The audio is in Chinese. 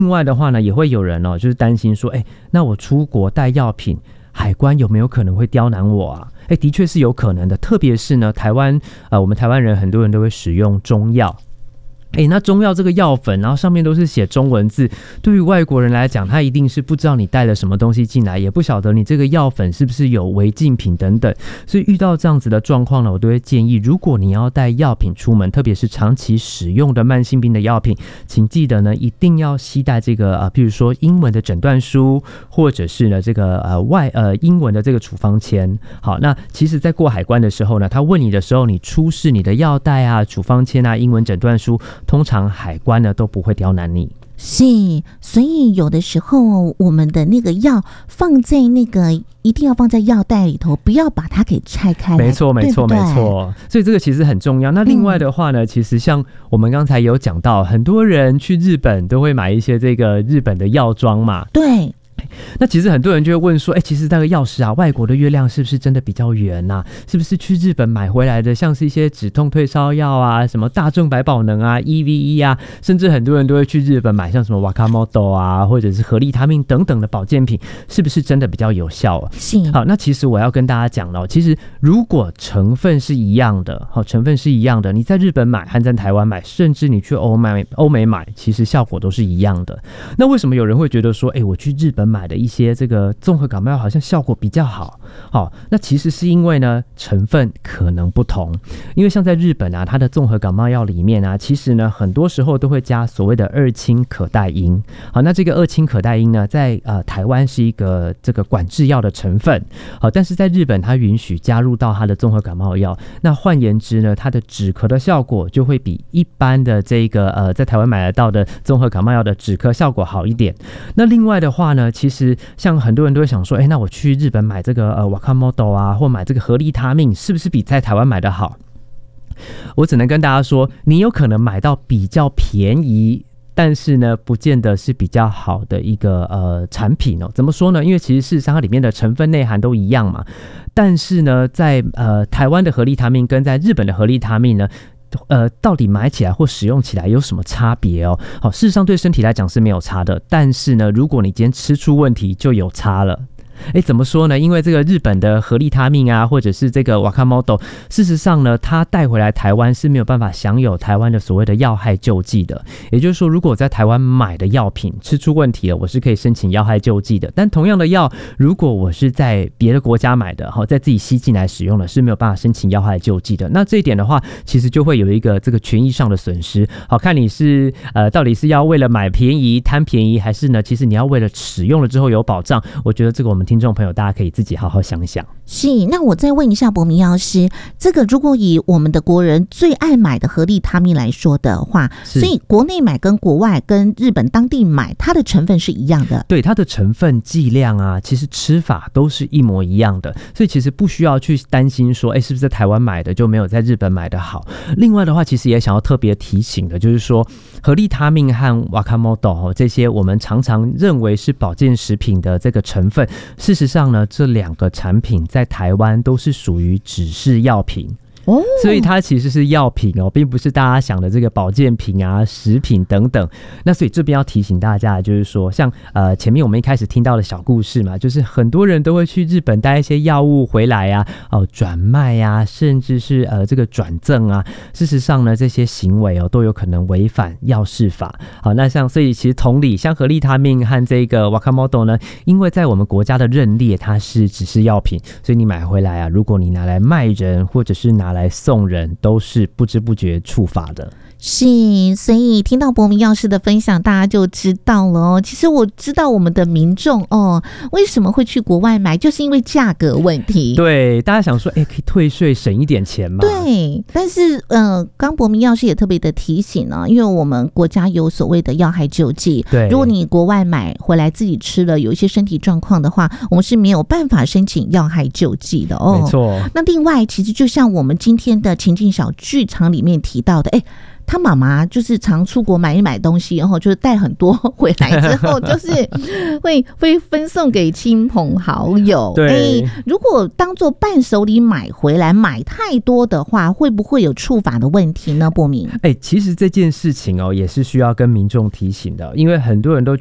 另外的话呢，也会有人就是担心说，那我出国带药品，海关有没有可能会刁难我啊？的确是有可能的，特别是呢，我们台湾人很多人都会使用中药。那中药这个药粉，然后上面都是写中文字，对于外国人来讲，他一定是不知道你带了什么东西进来，也不晓得你这个药粉是不是有违禁品等等。所以遇到这样子的状况呢，我都会建议，如果你要带药品出门，特别是长期使用的慢性病的药品，请记得呢，一定要携带这个比如说英文的诊断书，或者是呢这个英文的这个处方签。好，那其实在过海关的时候呢，他问你的时候，你出示你的药袋啊、处方签啊、英文诊断书，通常海关呢都不会刁难你。 是，所以有的时候我们的那个药放在那个一定要放在药袋里头，不要把它给拆开来。 没错，没错，没错。所以这个其实很重要。那另外的话呢，其实像我们刚才有讲到，很多人去日本都会买一些这个日本的药妆嘛。 对。 那其实很多人就会问说，其实那个药师啊，外国的月亮是不是真的比较圆啊？是不是去日本买回来的，像是一些止痛退烧药啊，什么大正百宝能啊、EVE 啊，甚至很多人都会去日本买像什么 Wakamoto 啊，或者是合利他命等等的保健品，是不是真的比较有效啊？ 是。 好，那其实我要跟大家讲了，其实如果成分是一样的，你在日本买和在台湾买，甚至你去欧美买，其实效果都是一样的。那为什么有人会觉得说，我去日本买的一些这个综合感冒药好像效果比较好？那其实是因为呢成分可能不同。因为像在日本啊，它的综合感冒药里面啊，其实呢很多时候都会加所谓的二氢可待因。好，那这个二氢可待因呢，在台湾是一个这个管制药的成分。好，但是在日本它允许加入到它的综合感冒药。那换言之呢，它的止咳的效果就会比一般的这个在台湾买得到的综合感冒药的止咳效果好一点。那另外的话呢，其实像很多人都会想说，那我去日本买这个Wakamoto 啊，或买这个合利他命，是不是比在台湾买的好？我只能跟大家说，你有可能买到比较便宜，但是呢不见得是比较好的一个产品怎么说呢？因为其实事实上它里面的成分内涵都一样嘛，但是呢在台湾的合利他命跟在日本的合利他命呢，到底买起来或使用起来有什么差别哦？好，事实上对身体来讲是没有差的，但是呢，如果你今天吃出问题，就有差了。怎么说呢？因为这个日本的合利他命啊，或者是这个 Wakamoto， 事实上呢，它带回来台湾是没有办法享有台湾的所谓的药害救济的。也就是说，如果我在台湾买的药品吃出问题了，我是可以申请药害救济的。但同样的药，如果我是在别的国家买的，在自己吸进来使用的，是没有办法申请药害救济的。那这一点的话，其实就会有一个这个权益上的损失。好，看你是到底是要为了买便宜贪便宜，还是呢，其实你要为了使用了之后有保障？我觉得这个我们听众朋友大家可以自己好好想想。 是，那我再问一下博明药师，这个如果以我们的国人最爱买的合利他命来说的话，所以国内买跟国外跟日本当地买，它的成分是一样的？ 对，它的成分剂量啊，其实吃法都是一模一样的，所以其实不需要去担心说，是不是在台湾买的就没有在日本买的好。另外的话，其实也想要特别提醒的，就是说合利他命和 Wakamoto 这些我们常常认为是保健食品的这个成分，事实上呢，这两个产品在台湾都是属于指示药品。所以它其实是药品并不是大家想的这个保健品啊、食品等等。那所以这边要提醒大家，就是说像前面我们一开始听到的小故事嘛，就是很多人都会去日本带一些药物回来啊，转卖啊，甚至是这个转赠啊。事实上呢，这些行为都有可能违反药事法。好，那所以其实同理，像合利他命和这个 Wakamoto 呢，因为在我们国家的认列它是指示药品，所以你买回来啊，如果你拿来卖人或者是拿来送人，都是不知不觉触法的。 是，所以听到博明药师的分享，大家就知道了其实我知道我们的民众为什么会去国外买，就是因为价格问题。对， 大家想说，可以退税省一点钱嘛？ 对，但是刚博明药师也特别的提醒因为我们国家有所谓的药害救济。对，如果你国外买回来自己吃了，有一些身体状况的话，我们是没有办法申请药害救济的没错。那另外，其实就像我们今天的情境小剧场里面提到的， 他妈妈就是常出国买一买东西，然后就是带很多回来之后，就是会分送给亲朋好友。 对， 如果当做伴手礼买回来，买太多的话，会不会有触法的问题呢？博明， 其实这件事情也是需要跟民众提醒的，因为很多人都觉